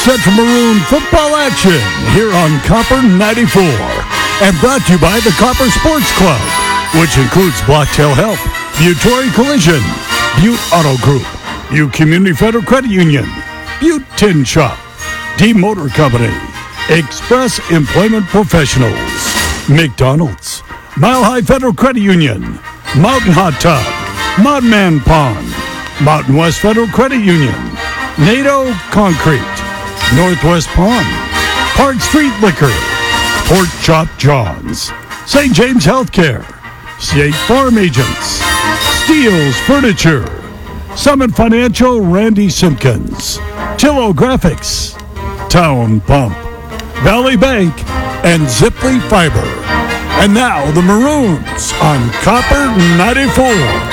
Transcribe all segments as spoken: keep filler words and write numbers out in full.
Central Maroon football action here on Copper ninety-four. And brought to you by the Copper Sports Club, which includes Blocktail Health, Butte Collision, Butte Auto Group, Butte Community Federal Credit Union, Butte Tin Shop, D Motor Company, Express Employment Professionals, McDonald's, Mile High Federal Credit Union, Mountain Hot Tub, Mountain Man Pond, Mountain West Federal Credit Union, NATO Concrete, Northwest Pond, Park Street Liquor, Pork Chop John's, Saint James Healthcare, State Farm Agents, Steele's Furniture, Summit Financial, Randy Simpkins, Tillo Graphics, Town Pump, Valley Bank, and Ziply Fiber. And now the Maroons on Copper ninety-four.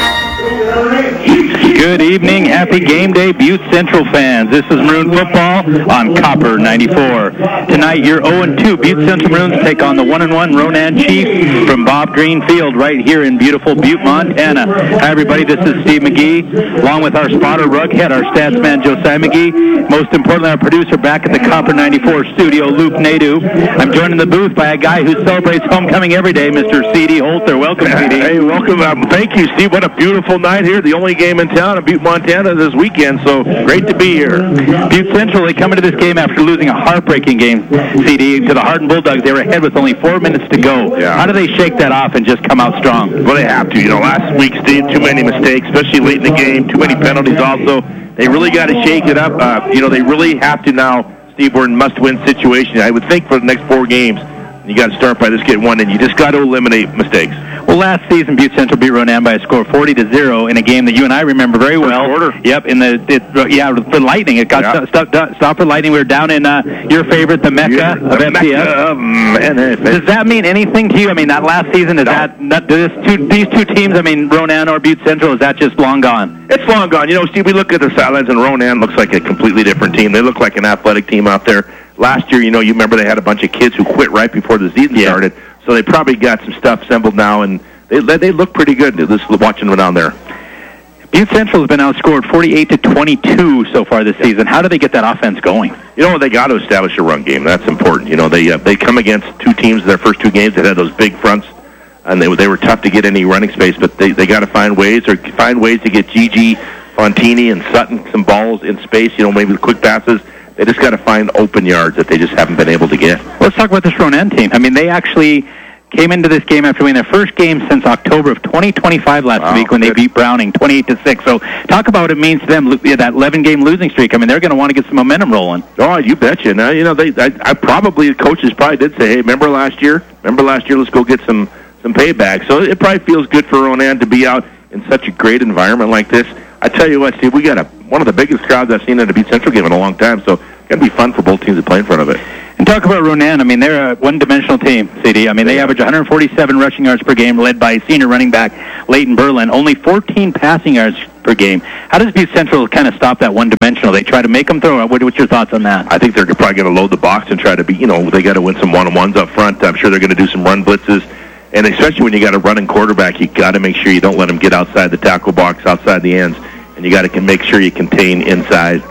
Good evening, happy game day, Butte Central fans. This is Maroon football on Copper ninety-four. Tonight, your oh and two Butte Central Maroons take on the one and one Ronan Chiefs from Bob Green Field right here in beautiful Butte, Montana. Hi, everybody. This is Steve McGee, along with our spotter, Rughead, our stats man, Josiah McGee. Most importantly, our producer back at the Copper ninety-four studio, Luke Nadeau. I'm joined in the booth by a guy who celebrates homecoming every day, Mister C D Holter. Welcome, C D. Hey, welcome. Um, thank you, Steve. What a beautiful night here. The only game in town in Butte, Montana this weekend, so great to be here. Butte Central, they come into this game after losing a heartbreaking game, C D, to the Hardin Bulldogs. They were ahead with only four minutes to go. Yeah. How do they shake that off and just come out strong? Well, they have to. You know, last week, Steve, too many mistakes, especially late in the game, too many penalties also. They really got to shake it up. Uh, you know, they really have to now, Steve, we're in must-win situation. I would think for the next four games, you got to start by just getting one, and you just got to eliminate mistakes. Well, last season, Butte Central beat Ronan by a score of forty to zero in a game that you and I remember very well. Quarter. Yep, in the it, yeah for Lightning. It got yeah. stopped st- stopped for Lightning. We were down in uh, your favorite, the Mecca yeah, of the F C S. Mecca of, man, Does that mean anything to you? I mean, that last season is no. that not, this two, these two teams? I mean, Ronan or Butte Central, is that just long gone? It's long gone. You know, Steve, we look at the sidelines, and Ronan looks like a completely different team. They look like an athletic team out there. Last year, you know, you remember they had a bunch of kids who quit right before the season yeah. started, so they probably got some stuff assembled now, and they they look pretty good. Just watching them down there. Butte Central has been outscored forty-eight to twenty-two so far this season. How do they get that offense going? You know, they got to establish a run game. That's important. You know, they uh, they come against two teams in their first two games that had those big fronts, and they they were tough to get any running space. But they they got to find ways or find ways to get Gigi Fontini and Sutton some balls in space. You know, maybe quick passes. They just got to find open yards that they just haven't been able to get. Let's talk about this Ronan team. I mean, they actually came into this game after winning their first game since October of twenty twenty-five last wow, week when good. they beat Browning twenty-eight to six. So talk about what it means to them, that eleven-game losing streak. I mean, they're going to want to get some momentum rolling. Oh, you betcha. Now, you know, they I, I probably, the coaches probably did say, hey, remember last year? Remember last year? Let's go get some, some payback. So it probably feels good for Ronan to be out in such a great environment like this. I tell you what, Steve, we got a one of the biggest crowds I've seen in a Butte Central game in a long time, so it's going to be fun for both teams to play in front of it. And talk about Ronan. I mean, they're a one-dimensional team, C D. I mean, they average one hundred forty-seven rushing yards per game, led by senior running back Leighton Berlin. Only fourteen passing yards per game. How does Butte Central kind of stop that one-dimensional? They try to make them throw. What, what's your thoughts on that? I think they're probably going to load the box and try to be, you know, they got to win some one-on-ones up front. I'm sure they're going to do some run blitzes. And especially when you got a running quarterback, you got to make sure you don't let him get outside the tackle box, outside the ends. And you got to make sure you contain inside.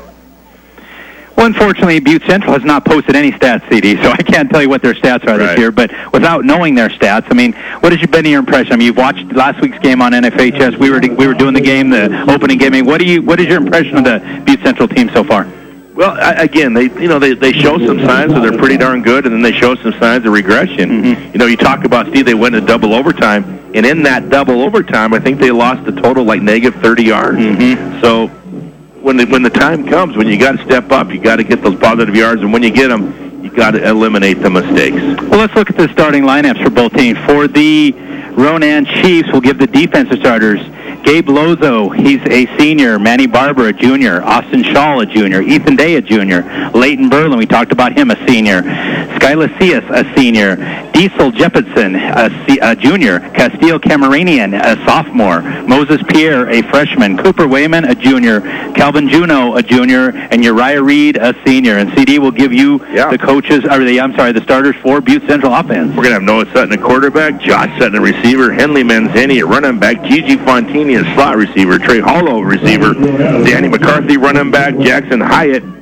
Well, unfortunately, Butte Central has not posted any stats, C D, so I can't tell you what their stats are right. this year. But without knowing their stats, I mean, what has been your impression? I mean, you've watched last week's game on N F H S. We were we were doing the game, the opening game. I mean, what do you what is your impression of the Butte Central team so far? Well, I, again, they you know they, they show some signs that they're pretty darn good, and then they show some signs of regression. Mm-hmm. You know, you talk about Steve. They went to double overtime, and in that double overtime, I think they lost a total like negative thirty yards. Mm-hmm. So when the, when the time comes, when you got to step up, you got to get those positive yards, and when you get them, you got to eliminate the mistakes. Well, let's look at the starting lineups for both teams. For the Ronan Chiefs, we'll give the defensive starters. Gabe Lozo, he's a senior. Manny Barber, a junior. Austin Shaw, a junior. Ethan Day, a junior. Leighton Berlin, we talked about him, a senior. Skyla Cias, a senior. Diesel Jeppetson, a, C- a junior. Castile Camaranian, a sophomore. Moses Pierre, a freshman. Cooper Wayman, a junior. Calvin Juneau, a junior. And Uriah Reed, a senior. And C D will give you yeah. the coaches, or the, I'm sorry, the starters for Butte Central offense. We're going to have Noah Sutton, a quarterback. Josh Sutton, a receiver. Henley Manzani, a running back. Gigi Fontini, a slot receiver. Trey Hollow, receiver. Danny McCarthy, running back. Jackson Hyatt,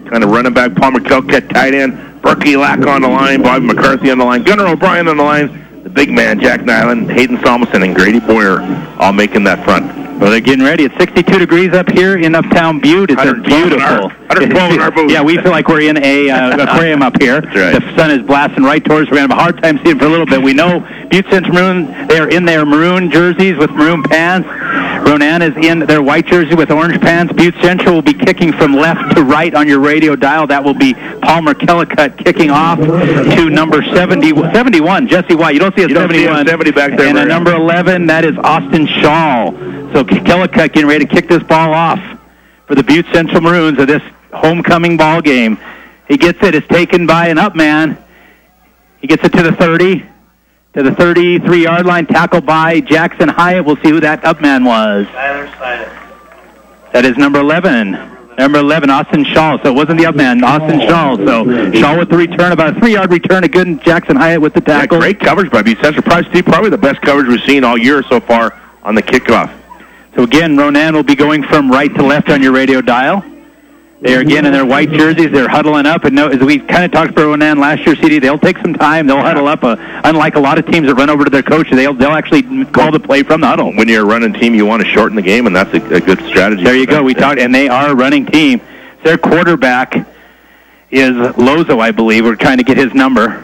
kind of running back. Palmer Kelkett tight end. Berkey Lack on the line. Bobby McCarthy on the line. Gunnar O'Brien on the line. The big man, Jack Nyland, Hayden Salmonson, and Grady Boyer all making that front. Well, they're getting ready. It's sixty-two degrees up here in uptown Butte. It's a beautiful. one twelve in our booth. Yeah, we feel like we're in a uh, aquarium up here. That's right. The sun is blasting right towards us. We're going to have a hard time seeing it for a little bit. We know Butte Central Maroon, they are in their maroon jerseys with maroon pants. Ronan is in their white jersey with orange pants. Butte Central will be kicking from left to right on your radio dial. That will be Palmer Kellicott kicking off to number seventy, seventy-one, Jesse White. You don't see a you don't seventy-one. See a seventy back there. And a number eleven, that is Austin Shaw. So Kellicott getting ready to kick this ball off for the Butte Central Maroons of this homecoming ball game. He gets it. It's taken by an up man. He gets it to the thirty, to the thirty-three-yard line, tackled by Jackson Hyatt. We'll see who that up man was. That is number eleven. Number eleven, Austin Shaw. So it wasn't the up man, Austin Shaw. So Shaw with the return, about a three-yard return. A good Jackson Hyatt with the tackle. Yeah, great coverage by Butte Central. Probably, Steve, probably the best coverage we've seen all year so far on the kickoff. So again, Ronan will be going from right to left on your radio dial. They are again in their white jerseys. They're huddling up, and no, as we kind of talked about Ronan last year, C D, they'll take some time. They'll huddle up. Uh, unlike a lot of teams that run over to their coach, they'll they'll actually call the play from the huddle. When you're a running team, you want to shorten the game, and that's a, a good strategy. There you go. We talked, and they are a running team. Their quarterback is Lozo, I believe. We're trying to get his number.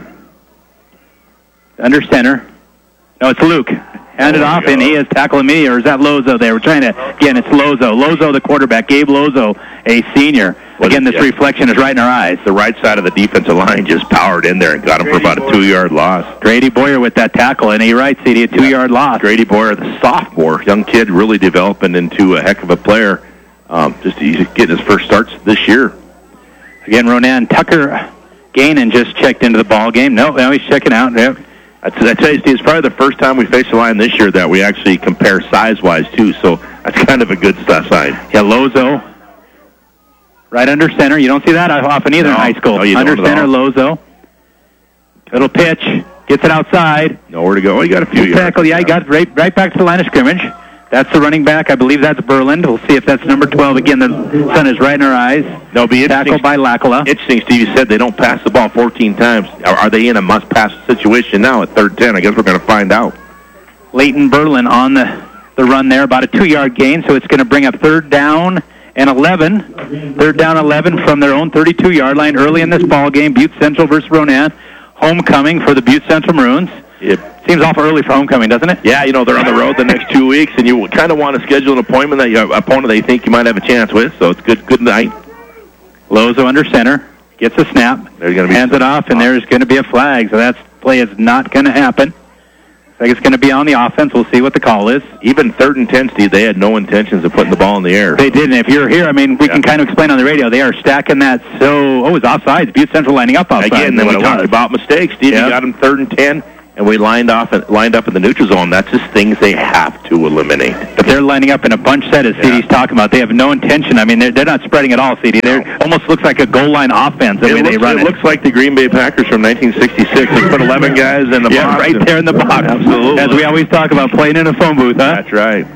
Under center. No, it's Luke. Hand it off, and he is tackling me, or is that Lozo there? We're trying to, again, it's Lozo. Lozo, the quarterback. Gabe Lozo, a senior. Again, this yeah. reflection is right in our eyes. The right side of the defensive line just powered in there and got him Grady for about Boyer. a two-yard loss. Grady Boyer with that tackle, and you're right, C D, a two-yard yeah. loss. Grady Boyer, the sophomore, young kid, really developing into a heck of a player. Um, just he's getting his first starts this year. Again, Ronan Tucker Gainan just checked into the ball game. No, no, he's checking out. Yep. I tell you, Steve, it's probably the first time we faced a line this year that we actually compare size-wise, too, so that's kind of a good sign. Yeah, Lozo, right under center. You don't see that often either no, in high school. No, under center, Lozo. Little pitch, gets it outside. Nowhere to go. Oh, you got a few yards. Tackle, yeah, he got right, right back to the line of scrimmage. That's the running back. I believe that's Berland. We'll see if that's number twelve. Again, the sun is right in our eyes. No, be tackled by Lackala. Interesting, Steve. You said they don't pass the ball fourteen times. Are, are they in a must-pass situation now at third ten? I guess we're going to find out. Leighton Berland on the, the run there, about a two-yard gain, so it's going to bring up third down and eleven. Third down eleven from their own thirty-two-yard line early in this ball game. Butte Central versus Ronan. Homecoming for the Butte Central Maroons. Yep. Seems awful early for homecoming, doesn't it? Yeah, you know, they're on the road the next two weeks, and you kind of want to schedule an appointment that your opponent they think you might have a chance with, so it's good Good night. Lozo under center, gets a snap, there's gonna be hands it off, and there's going to be a flag, so that play is not going to happen. I think it's going to be on the offense. We'll see what the call is. Even third and ten, Steve, they had no intentions of putting the ball in the air. They didn't. If you're here, I mean, we yeah. can kind of explain on the radio. They are stacking that so, oh, it's offside. Butte Central lining up offside. Again, then we talked about mistakes, Steve. Yep. You got them third and ten. And we lined off lined up in the neutral zone. That's just things they have to eliminate. But they're lining up in a bunch set, as yeah. C D's talking about. They have no intention. I mean, they're, they're not spreading at all, C D. They no. almost looks like a goal line offense the it way looks, they run it. It looks like the Green Bay Packers from nineteen sixty-six. They put eleven guys in the yeah, box. right there in the box. Absolutely. As we always talk about playing in a phone booth, huh? That's right.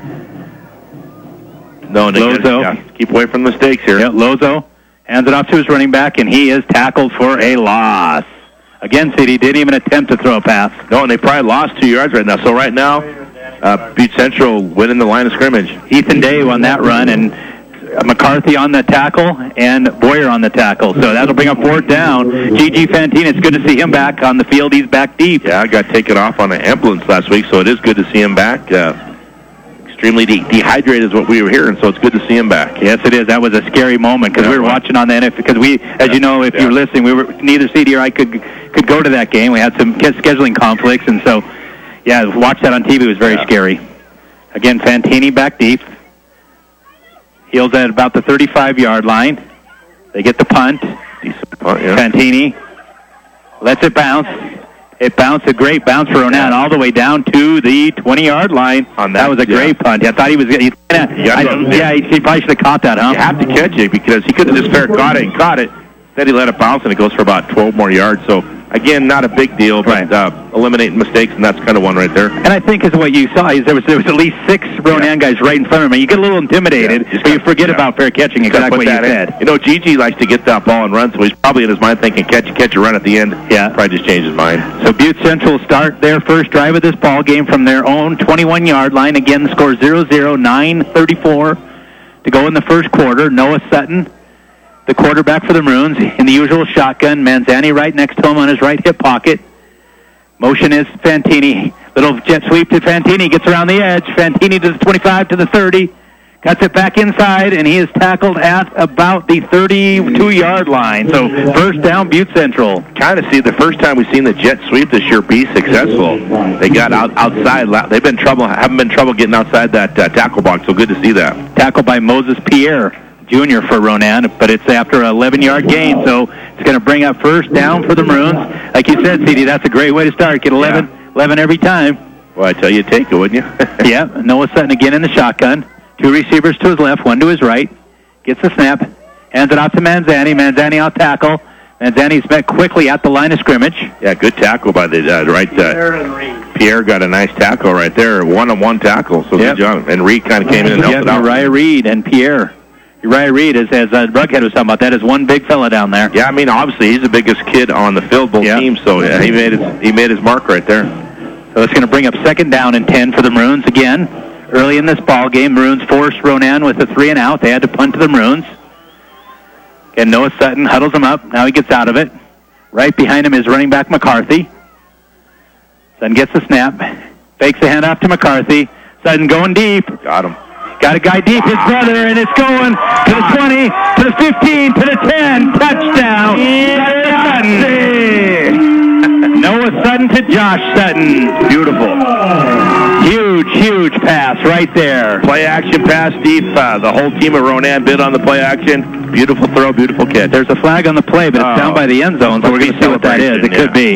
No, Lozo. Yeah, keep away from the mistakes here. Yeah, Lozo hands it off to his running back, and he is tackled for a loss. Again, C D didn't even attempt to throw a pass. No, and they probably lost two yards right now. So right now, uh, Butte Central winning the line of scrimmage. Ethan Day on that run, and McCarthy on the tackle, and Boyer on the tackle. So that'll bring up fourth down. G G Fantini, it's good to see him back on the field. He's back deep. Yeah, I got taken off on an ambulance last week, so it is good to see him back. Uh, extremely de- dehydrated is what we were hearing, so it's good to see him back. Yes, it is. That was a scary moment because yeah, we were watching on the N F L. Because we, as yeah, you know, if yeah. you're listening, we were neither C D or I could could go to that game. We had some scheduling conflicts, and so yeah, watch that on T V was very yeah. scary. Again, Fantini back deep. Heels at about the thirty-five-yard line. They get the punt. Decent punt, yeah. Fantini lets it bounce. It bounced, a great bounce for Ronan all the way down to the twenty-yard line. On that, that was a yeah. great punt. I thought he was going to... Yeah, he, he probably should have caught that, huh? You have to catch it because he could have just fair caught it and caught it. Said he let it bounce, and it goes for about twelve more yards. So, again, not a big deal, but Right. uh, eliminating mistakes, and that's kind of one right there. And I think is what you saw is there was there was at least six Ronan Yeah. guys right in front of him. You get a little intimidated, Yeah, just but you got- forget yeah. about fair catching. Gotta Exactly put what you that in. said. You know, Gigi likes to get that ball and run, so he's probably in his mind thinking catch, catch, a run at the end. Yeah. Probably just changed his mind. So Butte Central start their first drive of this ball game from their own twenty-one-yard line. Again, the score zero zero, nine thirty-four to go in the first quarter. Noah Sutton, the quarterback for the Maroons, in the usual shotgun. Manzani right next to him on his right hip pocket. Motion is Fantini. Little jet sweep to Fantini. Gets around the edge. Fantini to the twenty-five, to the thirty. Cuts it back inside, and he is tackled at about the thirty-two-yard line. So first down, Butte Central. Kind of see the first time we've seen the jet sweep this year be successful. They got out outside. They've been trouble. Haven't been trouble getting outside that uh, tackle box. So good to see that. Tackled by Moses Pierre, Junior for Ronan, but it's after an eleven-yard gain, so it's going to bring up first down for the Maroons. Like you said, C D, that's a great way to start. Get eleven, Yeah. eleven every time. Well, I tell you, take it, wouldn't you? Yeah, Noah Sutton again in the shotgun. Two receivers to his left, one to his right. Gets the snap, hands it out to Manzani. Manzani out tackle. Manzani's met quickly at the line of scrimmage. Yeah, good tackle by the uh, right. Uh, Pierre got a nice tackle right there, one-on-one tackle. So Yep. good job. And Reed kind of came in and helped Yeah, it out. Uriah Reed and Pierre. Uriah Reed, as, as uh, Rughead was talking about, that is one big fella down there. Yeah, I mean, obviously he's the biggest kid on the field, both Yep. teams. So yeah, he made his he made his mark right there. So it's going to bring up second down and ten for the Maroons again. Early in this ball game, Maroons forced Ronan with a three and out. They had to punt to the Maroons. And Noah Sutton huddles him up. Now he gets out of it. Right behind him is running back McCarthy. Sutton gets the snap. Fakes the handoff to McCarthy. Sutton going deep. Got him. Got a guy deep, his brother, and it's going to the twenty, to the fifteen, to the ten. Touchdown. Sutton. Noah Sutton to Josh Sutton. Beautiful. Huge, huge pass right there. Play action pass deep. Uh, the whole team of Ronan bid on the play action. Beautiful throw, beautiful catch. There's a flag on the play, but it's Oh. down by the end zone, so we're going to see what that is. It could be.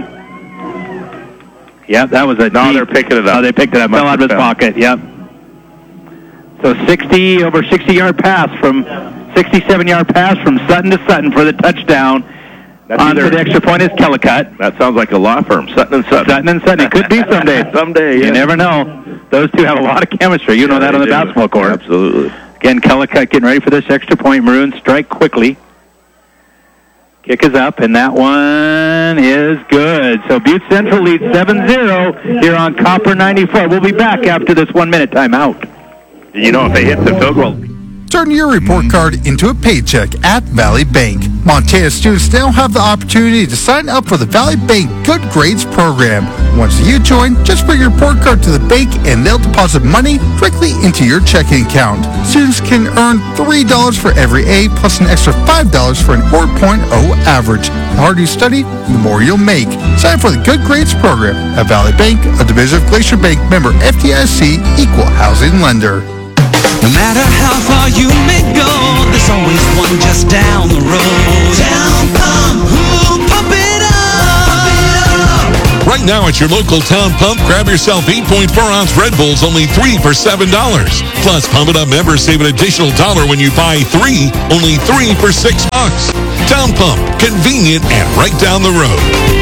Yep, that was a No, deep- they're picking it up. Oh, they picked it up. Must Fell out of have his fell. pocket, yep. So sixty, over sixty-yard pass from, sixty-seven-yard pass from Sutton to Sutton for the touchdown. That's On either- to the extra point is Kellicut. That sounds like a law firm. Sutton and Sutton. Sutton and Sutton. It could be someday. Someday, yeah. You never know. Those two have a lot of chemistry. You know Yeah, that on they the do. basketball court. Absolutely. Again, Kellicut getting ready for this extra point. Maroons strike quickly. Kick is up, and that one is good. So Butte Central leads seven zero here on Copper ninety-four. We'll be back after this one-minute timeout. You know, if they hit the field goal. Turn your report card into a paycheck at Valley Bank. Montana students now have the opportunity to sign up for the Valley Bank Good Grades program. Once you join, just bring your report card to the bank and they'll deposit money directly into your checking account. Students can earn three dollars for every A plus an extra five dollars for an four point oh average. The harder you study, the more you'll make. Sign up for the Good Grades program at Valley Bank, a division of Glacier Bank, member F D I C, equal housing lender. No matter how far you may go, there's always one just down the road. Town Pump, ooh, pump it up, pump it up. Right now at your local Town Pump, grab yourself eight point four ounce Red Bulls, only three for seven dollars. Plus, Pump It Up members save an additional dollar when you buy three, only three for six bucks. Town Pump, convenient and right down the road.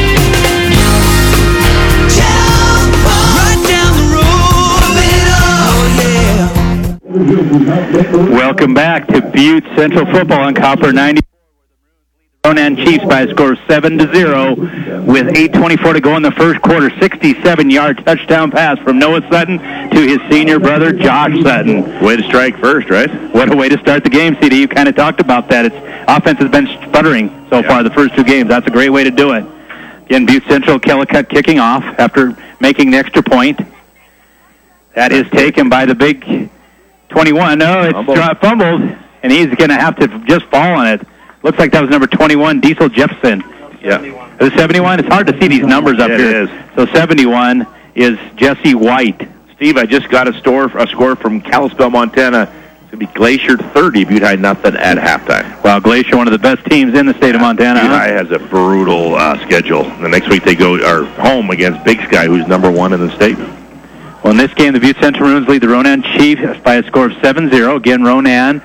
Town Pump, right down the road. Pump it up, oh yeah. Welcome back to Butte Central Football on Copper ninety-four. Ronan Chiefs by a score of seven to zero with eight twenty-four to go in the first quarter. sixty-seven-yard touchdown pass from Noah Sutton to his senior brother, Josh Sutton. Way to strike first, right? What a way to start the game, C D. You kind of talked about that. Its offense has been sputtering so Yeah. far the first two games. That's a great way to do it. Again, Butte Central, Kellicut kicking off after making the extra point. That is taken by the big twenty-one. No, it's Fumbled. dro- fumbled, and he's going to have to just fall on it. Looks like that was number twenty-one, Diesel Jefferson. Yeah. Is it seventy-one? It's hard to see these numbers up Yeah, it here. is. So seventy-one is Jesse White. Steve, I just got a store a score from Kalispell, Montana. It's going to be Glacier thirty, Butte High nothing at halftime. Well, Glacier, one of the best teams in the state of Montana. Butte huh? High has a brutal uh, schedule. The next week they go are home against Big Sky, who's number one in the state. Well, in this game, the Butte Central Maroons lead the Ronan Chiefs by a score of seven zero. Again, Ronan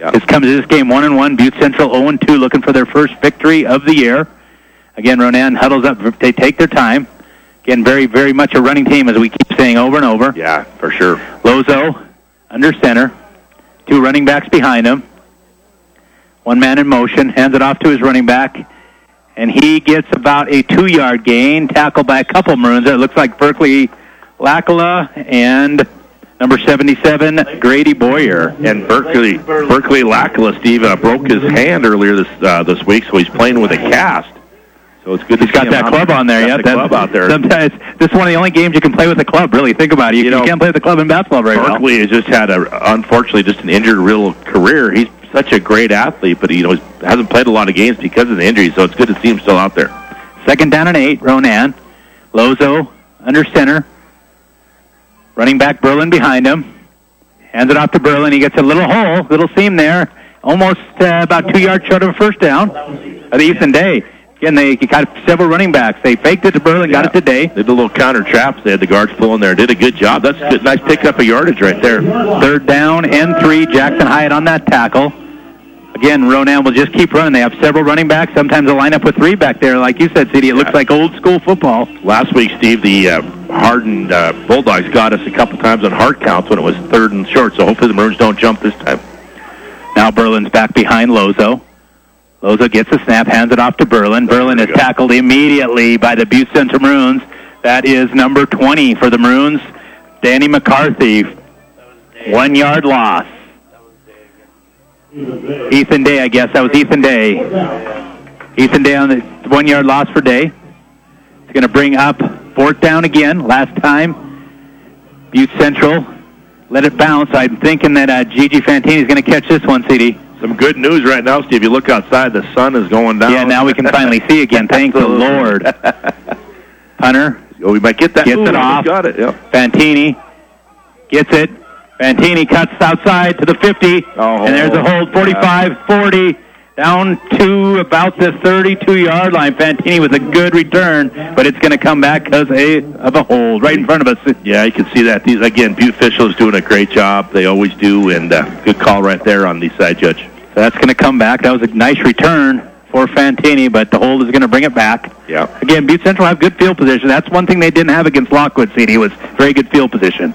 Yep. This comes to this game one and one. Butte Central oh and two, looking for their first victory of the year. Again, Ronan huddles up. They take their time. Again, very, very much a running team, as we keep saying over and over. Yeah, for sure. Lozo under center. Two running backs behind him. One man in motion. Hands it off to his running back. And he gets about a two-yard gain, tackled by a couple Maroons. It looks like Berkeley Lacala and number seventy-seven, Grady Boyer. And Berkeley Berkeley Lacala, Steve, uh, broke his hand earlier this uh, this week, so he's playing with a cast. So it's good to He's see got him that out club there. on there, Got yeah. the That's, club out there. Sometimes this is one of the only games you can play with a club, really. Think about it. You, You know, you can't play with a club in basketball very well. Berkeley has just had, a, unfortunately, just an injured real career. He's such a great athlete, but you know, he hasn't played a lot of games because of the injury, so it's good to see him still out there. Second down and eight, Ronan. Lozo under center. Running back Berlin behind him. Hands it off to Berlin. He gets a little hole, little seam there. Almost uh, about two yards short of a first down. Of the Ethan Day. Again, they got several running backs. They faked it to Berlin, Yeah. got it to Day. They did a little counter traps. They had the guards pulling there. Did a good job. That's a good, nice pickup of yardage right there. Third down and three. Jackson Hyatt on that tackle. Again, Ronan will just keep running. They have several running backs. Sometimes they'll line up with three back there. Like you said, C D, it looks Yeah. like old school football. Last week, Steve, the uh, hardened uh, Bulldogs got us a couple times on hard counts when it was third and short, so hopefully the Maroons don't jump this time. Now Berlin's back behind Lozo. Lozo gets a snap, hands it off to Berlin. Berlin is tackled immediately by the Butte Central Maroons. That is number twenty for the Maroons, Danny McCarthy. One yard loss. Ethan Day, I guess. That was Ethan Day. Ethan Day on the one yard loss for Day. It's going to bring up fourth down again. Last time, Butte Central let it bounce. I'm thinking that uh, Gigi Fantini is going to catch this one, C D. Some good news right now, Steve. You look outside, the sun is going down. Yeah, now we can finally see again. Thank the Lord. Hunter Oh, we might get that. gets Ooh, it off. Got it, yep. Fantini gets it. Fantini cuts outside to the fifty. Oh, and there's a hold, forty-five forty, down to about the thirty-two-yard line. Fantini with a good return, but it's going to come back because of a hold right in front of us. Yeah, you can see that. These again, Butte officials doing a great job. They always do, and uh, good call right there on the side judge. So that's going to come back. That was a nice return for Fantini, but the hold is going to bring it back. Yeah. Again, Butte Central have good field position. That's one thing they didn't have against Lockwood, C D, was very good field position.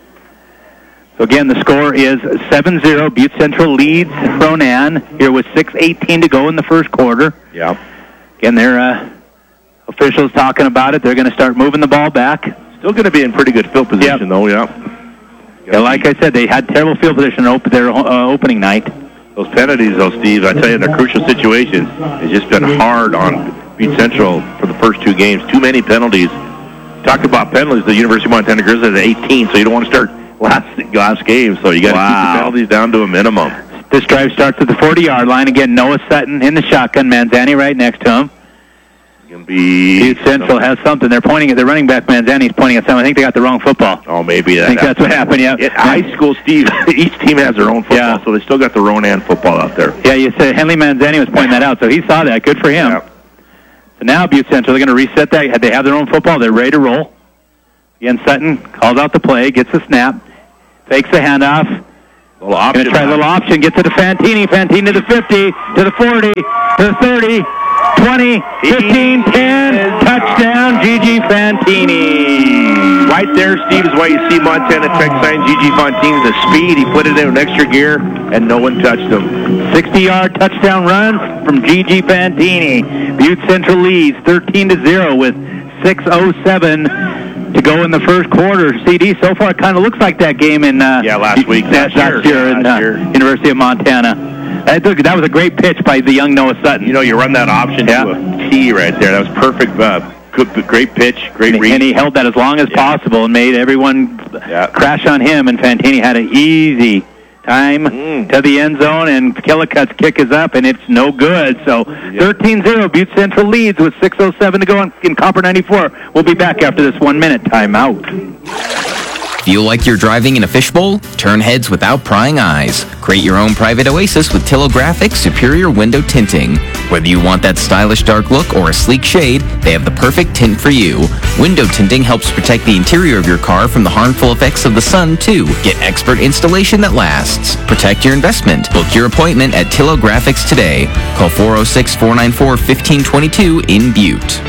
So again, the score is seven zero. Butte Central leads Ronan here with six eighteen to go in the first quarter. Yeah. Again, their uh, officials talking about it. They're going to start moving the ball back. Still going to be in pretty good field position, Yep. though, yeah. Yeah, like I said, they had terrible field position op- their uh, opening night. Those penalties, though, Steve, I tell you, in a crucial situation, it's just been hard on Butte Central for the first two games. Too many penalties. Talk about penalties, the University of Montana Grizzlies at eighteen, so you don't want to start last last game, so you got to Wow. keep the penalties down to a minimum. This drive starts at the forty-yard line. Again, Noah Sutton in the shotgun. Manzani right next to him. It's going to be... Butte Central has something. They're pointing at the running back. Manzani's pointing at something. I think they got the wrong football. Oh, maybe that. I think that's what happened, yeah. At high school, Steve, each team has their own football, Yeah. so they still got the Ronan football out there. Yeah, you said Henley Manzani was pointing that out, so he saw that. Good for him. Yeah. So now Butte Central, they're going to reset that. They have their own football. They're ready to roll. Again, Sutton calls out the play, gets the snap, fakes the handoff. Little option. Going to try a little option, gets it to Fantini. Fantini to the fifty, to the forty, to the thirty, twenty, fifteen, ten. Touchdown, Gigi Fantini. Right there, Steve, is why you see Montana Tech sign Gigi Fantini. The speed, he put it in an extra gear, and no one touched him. sixty-yard touchdown run from Gigi Fantini. Butte Central leads thirteen to zero with six oh seven to go in the first quarter. C D, so far it kind of looks like that game in uh, Yeah, last week, last, last last year, year in last uh, year. University of Montana. That, took, that was a great pitch by the young Noah Sutton. You know, you run that option Yeah. to a T right there. That was perfect. Uh, good, great pitch, great and, read. and he held that as long as Yeah. possible and made everyone Yeah. crash on him, and Fantini had an easy time Mm. to the end zone, and Killicutt's kick is up, and it's no good. So thirteen zero, Butte Central leads with six oh seven to go in, in Copper ninety-four. We'll be back after this one-minute timeout. Feel like you're driving in a fishbowl? Turn heads without prying eyes. Create your own private oasis with Tillographic Superior Window Tinting. Whether you want that stylish dark look or a sleek shade, they have the perfect tint for you. Window tinting helps protect the interior of your car from the harmful effects of the sun, too. Get expert installation that lasts. Protect your investment. Book your appointment at Tillographics today. Call four oh six, four nine four, one five two two in Butte.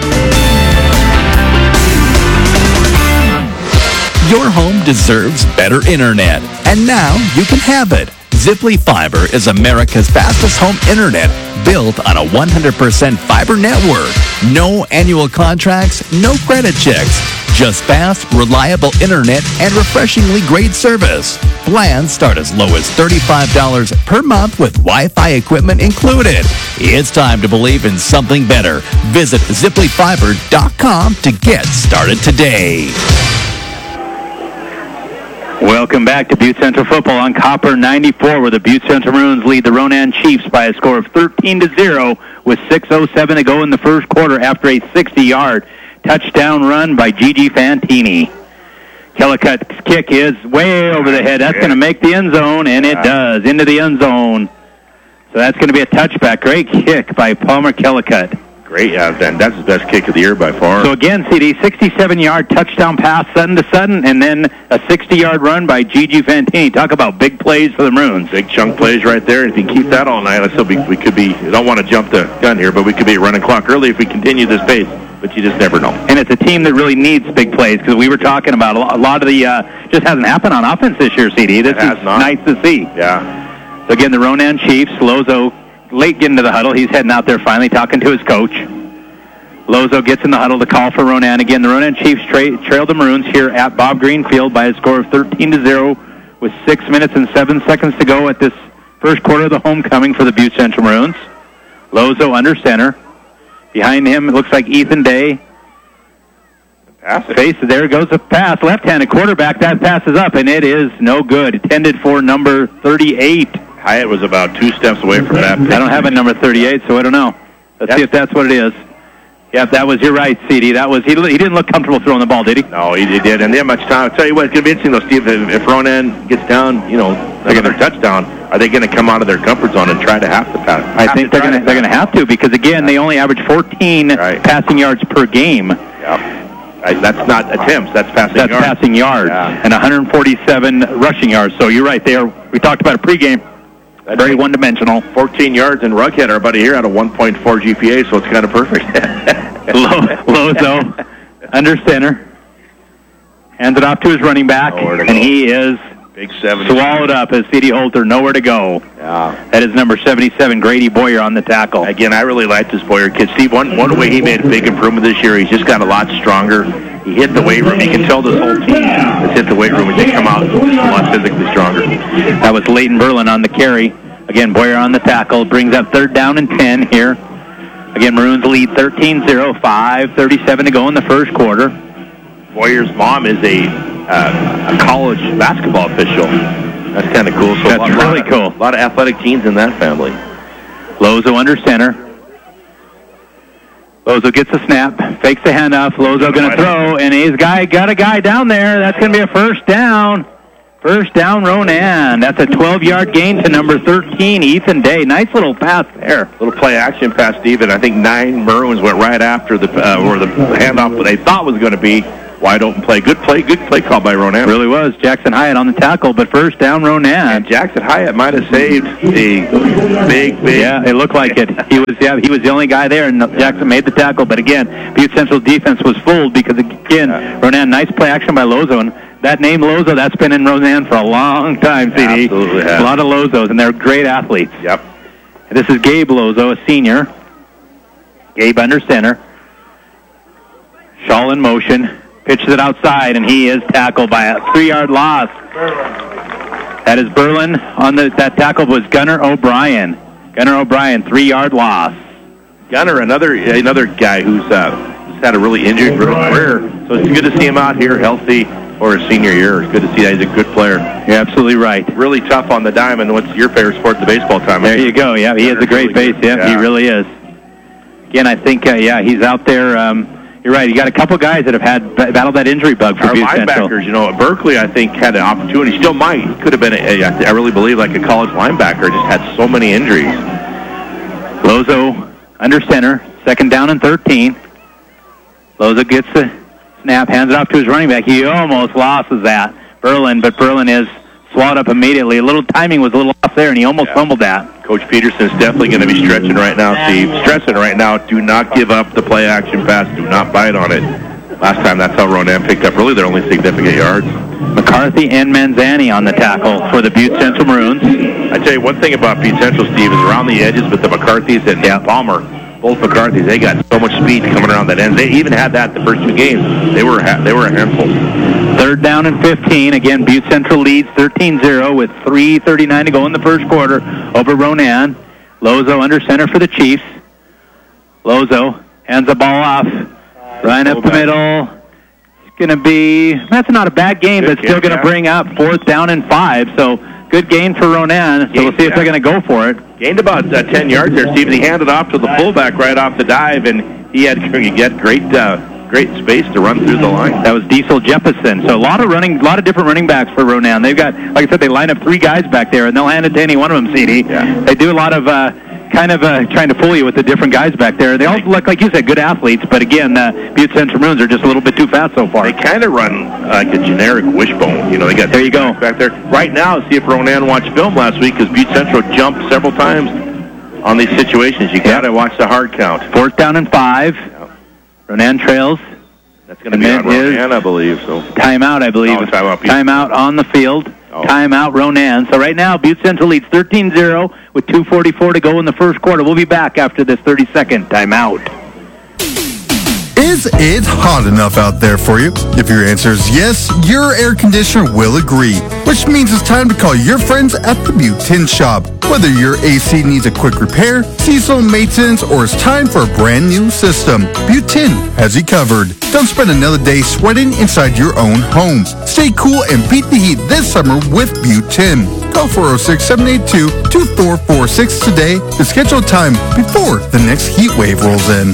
Your home deserves better internet, and now you can have it. Ziply Fiber is America's fastest home internet, built on a one hundred percent fiber network. No annual contracts, no credit checks. Just fast, reliable internet and refreshingly great service. Plans start as low as thirty-five dollars per month with Wi-Fi equipment included. It's time to believe in something better. Visit ziply fiber dot com to get started today. Welcome back to Butte Central Football on Copper ninety-four, where the Butte Central Maroons lead the Ronan Chiefs by a score of thirteen to zero with six oh seven to go in the first quarter after a sixty-yard touchdown run by Gigi Fantini. Kellicutt's kick is way over the head. That's going to make the end zone, and it does, into the end zone. So that's going to be a touchback. Great kick by Palmer Kellicutt. Great, uh, and that's his best kick of the year by far. So again, C D, sixty-seven-yard touchdown pass sudden to sudden, and then a sixty-yard run by Gigi Fantini. Talk about big plays for the Maroons. Big chunk plays right there. If you keep that all night, I still be, we could be, I don't want to jump the gun here, but we could be running clock early if we continue this pace. But you just never know. And it's a team that really needs big plays, because we were talking about a lot of the, uh, just hasn't happened on offense this year, C D. This is not. nice to see. Yeah. So again, the Ronan Chiefs, Lozo late getting to the huddle. He's heading out there finally talking to his coach. Lozo gets in the huddle to call for Ronan. Again, the Ronan Chiefs tra- trail the Maroons here at Bob Green Field by a score of thirteen to zero with six minutes and seven seconds to go at this first quarter of the homecoming for the Butte Central Maroons. Lozo under center. Behind him, it looks like Ethan Day. Pass it. Face, there goes the pass. Left-handed quarterback. That pass is up, and it is no good. Intended for number thirty-eight. Hyatt was about two steps away from that. I don't have a number thirty-eight, so I don't know. Let's That's, see if that's what it is. Yeah, that was, you're right, C D. That was, he, he didn't look comfortable throwing the ball, did he? No, he, he did, and they had much time. I'll tell you what, it's going to be interesting, though, Steve, if, if Ronan gets down, you know, another touchdown, are they going to come out of their comfort zone and try to have the pass? I think they're going to they're going to have to, because, again, they only average fourteen right. passing yards per game. Yeah. Right, that's not attempts, that's passing that's yards. That's passing yards, yeah. and one hundred forty-seven rushing yards. So you're right, they are, we talked about a pregame. That's very one-dimensional. fourteen yards, and Rughead, our buddy here, had a one point four G P A, so it's kind of perfect. Lozo under center. Hands it off to his running back, and he is big seventy swallowed up as C D Holter, nowhere to go. Yeah. That is number seventy-seven, Grady Boyer, on the tackle. Again, I really like this Boyer kid. Steve, one, one way he made a big improvement this year, he's just got a lot stronger. He hit the weight room. You can tell this whole team has hit the weight room, and they come out a lot physically stronger. That was Leighton Berlin on the carry. Again, Boyer on the tackle. Brings up third down and ten here. Again, Maroons lead thirteen zero, five thirty-seven to go in the first quarter. Boyer's mom is a uh, a college basketball official. That's kind of cool. So That's a lot, really lot of, cool. A lot of athletic teens in that family. Lozo under center. Lozo gets the snap, fakes the handoff. Lozo going to throw, and he's guy got a guy down there. That's going to be a first down. First down, Ronan. That's a twelve-yard gain to number thirteen, Ethan Day. Nice little pass there. Little play-action pass, Steve, and I think nine Maroons went right after the uh, or the handoff what they thought was going to be. Wide open play. Good play, good play call by Ronan. Really was. Jackson Hyatt on the tackle, but first down, Ronan. And Jackson Hyatt might have saved a big, big... Yeah, it looked like it. He was yeah, he was the only guy there, and Jackson made the tackle. But again, Butte Central's defense was fooled because, again, yeah. Ronan, nice play action by Lozo. And that name Lozo, that's been in Ronan for a long time, C D. Absolutely has. A lot of Lozos, and they're great athletes. Yep. And this is Gabe Lozo, a senior. Gabe under center. Shaw in motion. Pitches it outside, and he is tackled by a three-yard loss. That is Berlin. On the that tackle was Gunnar O'Brien. Gunnar O'Brien, three-yard loss. Gunnar, another another guy who's, uh, who's had a really injured career, so it's good to see him out here healthy for his senior year. It's good to see that he's a good player. You're absolutely right. Really tough on the diamond. What's your favorite sport? The baseball time. There you go. Yeah, he has a great really base. Yeah, yeah, he really is. Again, I think, uh, yeah, he's out there. Um, You're right. You got a couple guys that have had battled that injury bug for Our Butte Central. linebackers, you know, Berkeley, I think, had an opportunity. Still might. Could have been, a, a, I really believe, like a college linebacker. Just had so many injuries. Lozo under center. Second down and thirteen. Lozo gets the snap, hands it off to his running back. He almost loses that. Berlin, but Berlin is swallowed up immediately. A little timing was a little off there, and he almost yeah. fumbled that. Coach Peterson's definitely going to be stretching right now, Steve. Stressing right now. Do not give up the play-action pass. Do not bite on it. Last time, that's how Ronan picked up really their only significant yards. McCarthy and Manzani on the tackle for the Butte Central Maroons. I tell you one thing about Butte Central, Steve, is around the edges with the McCarthys and yeah. Palmer. Both McCarthys, they got so much speed coming around that end. They even had that the first two games. They were ha- they were a handful. Third down and fifteen. Again, Butte Central leads thirteen zero with three thirty-nine to go in the first quarter over Ronan. Lozo under center for the Chiefs. Lozo hands the ball off. Right up the middle. It's going to be, that's not a bad game, but still going to bring up fourth down and five. So good gain for Ronan. So we'll see if they're going to go for it. Gained about uh, ten yards there, Steve. He handed off to the fullback right off the dive, and he had he get great uh, great space to run through the line. That was Diesel Jefferson. So a lot of running, a lot of different running backs for Ronan. They've got, like I said, they line up three guys back there, and they'll hand it to any one of them, C D. Yeah. They do a lot of uh, kind of uh, trying to fool you with the different guys back there. They all look, like you said, good athletes, but again, uh, Butte Central Maroons are just a little bit too fast so far. They kind of run like a generic wishbone. You know, they got there you go back there. Right now, see if Ronan watched film last week, because Butte Central jumped several times on these situations. You got to watch the hard count. Fourth down and five. Yep. Ronan trails. That's going to be on Ronan, I believe. So timeout, I believe. Oh, timeout, timeout on the field. Oh. Timeout, Ronan. So right now, Butte Central leads thirteen zero with two forty-four to go in the first quarter. We'll be back after this thirty-second timeout. Is it hot enough out there for you? If your answer is yes, your air conditioner will agree, which means it's time to call your friends at the Butte Tin Shop. Whether your A C needs a quick repair, seasonal maintenance, or it's time for a brand new system, Butte Tin has you covered. Don't spend another day sweating inside your own home. Stay cool and beat the heat this summer with Butte Tin. Call four oh six, seven eight two, two four four six today to schedule time before the next heat wave rolls in.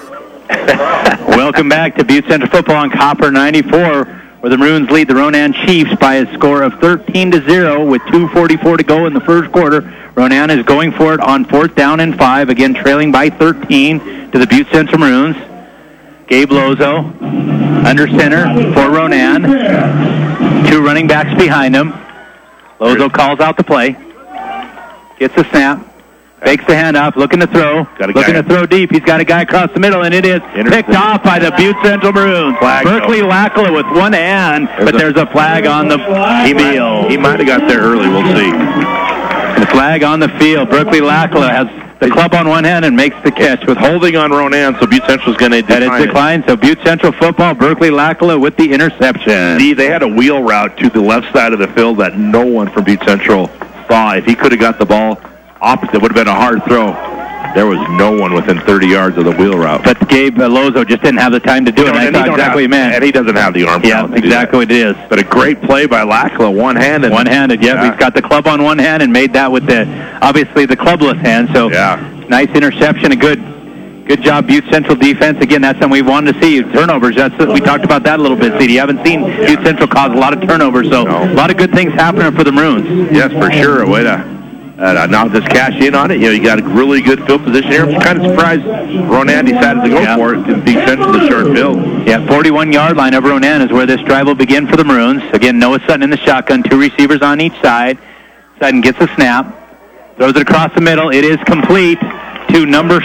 Welcome back to Butte Central Football on Copper ninety-four, where the Maroons lead the Ronan Chiefs by a score of thirteen to zero with two forty-four to go in the first quarter. Ronan is going for it on fourth down and five, again trailing by thirteen to the Butte Central Maroons. Gabe Lozo under center for Ronan. Two running backs behind him. Lozo calls out the play. Gets the snap. Fakes the handoff, looking to throw. Looking to throw deep. He's got a guy across the middle, and it is picked off by the Butte Central Maroons. Flag Berkeley Lackla with one hand, there's but a, there's a flag on the field. He might have got there early. We'll see. The flag on the field. Berkeley Lackla has the club on one hand and makes the catch with holding on Ronan, so Butte Central's going to decline. That is declined, so Butte Central football, Berkeley Lackla with the interception. See, they had a wheel route to the left side of the field that no one from Butte Central saw. If he could have got the ball opposite, would have been a hard throw. There was no one within thirty yards of the wheel route. But Gabe Lozo just didn't have the time to do you it. Know, and I thought exactly have, what he meant. And he doesn't have the arm. Yeah, exactly what it is. But a great play by Lackla, one-handed. One-handed, yep. Yeah. He's got the club on one hand and made that with the, obviously, the clubless hand. So yeah. Nice interception, a good good job, Butte Central defense. Again, that's something we wanted to see. Turnovers, that's we talked about that a little bit, C D. You haven't seen yeah. Butte Central cause a lot of turnovers, so no. a lot of good things happening for the Maroons. Yes, for sure. Way to... Uh, now just cash in on it. You know, you got a really good field position here. I'm kind of surprised Ronan decided to go yeah. for it and be sent to the short field. Yeah, forty-one-yard line of Ronan is where this drive will begin for the Maroons. Again, Noah Sutton in the shotgun, two receivers on each side. Sutton gets a snap, throws it across the middle. It is complete to number